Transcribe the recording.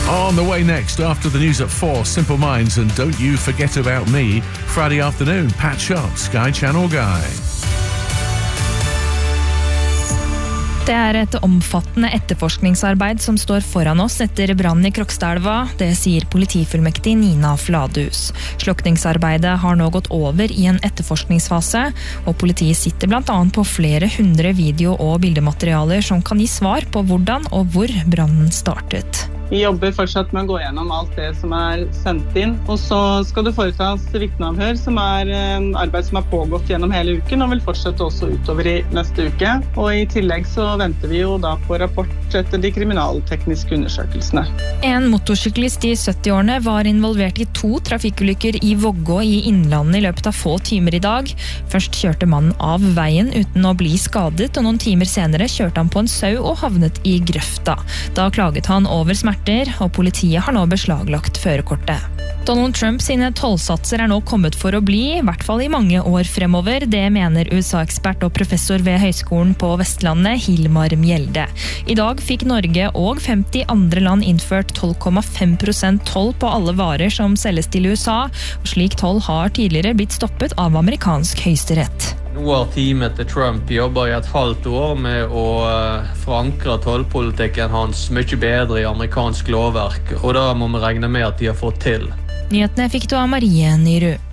On the way next, after the news at 4, Simple Minds and Don't You Forget About Me. Friday afternoon, Pat Shot, Sky Channel Guy. Det et omfattende etterforskningsarbeid som står foran oss etter brannen i Krokstadelva, det sier politifullmektig Nina Fladhus. Slukningsarbeidet har nå gått over i en etterforskningsfase, og politiet sitter blant annet på flere hundre video- og bildematerialer som kan gi svar på hvordan og hvor brannen startet. Vi jobber fortsatt med å gå gjennom alt det som sendt inn, og så skal det foretas vitneavhør, som arbeid som har pågått gjennom hele uken, og vil fortsette også utover i neste uke. Og i tillegg så venter vi jo da på rapport etter de kriminaltekniske undersøkelsene. En motorsyklist i 70-årene var involvert i 2 trafikkulykker i Vågå i Innlandet i løpet av få timer i dag. Først kjørte mannen av veien uten å bli skadet, og noen timer senere kjørte han på en sau og havnet i grøfta. Da klaget han over smerter, og politiet har nå beslaglagt førerkortet. Donald Trump sine tollsatser nå kommet for å bli, i hvert fall i mange år fremover. Det mener USA-ekspert og professor ved Høgskolen på Vestlandet, Hilmar Mjelde. I dag fikk Norge og 50 andre land innført 12,5% toll på alle varer som selges til USA, og slik toll har tidligere blitt stoppet av amerikansk høyesterett. Nå har teamet til Trump jobbet i et halvt år med å forankre tollpolitikken hans mye bedre i amerikansk lovverk, og da må vi regne med at de har fått til. Nyhetene fikk du av Marie Nyru.